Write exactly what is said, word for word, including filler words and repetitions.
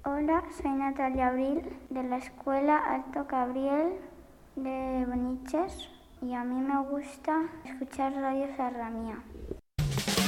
Hola, soy Natalia Abril de la Escuela Alto Gabriel de Boniches y a mí me gusta escuchar Radio Serranía.